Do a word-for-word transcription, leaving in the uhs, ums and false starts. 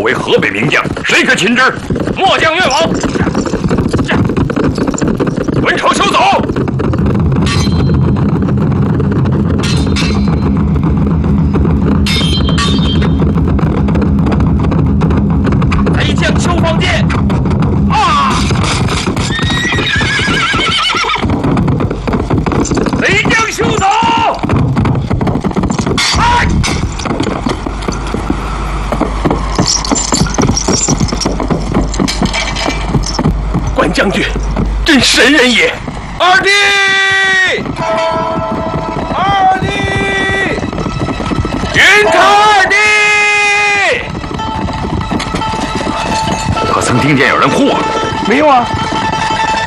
为河北名将，谁可擒之？ 末将愿往。 文丑收走。 贼将秋芳剑。啊！贼将休走。哎！ 关将军，真神人也！ 二弟，二弟，云长二弟， 可曾听见有人呼啊？ 没有啊。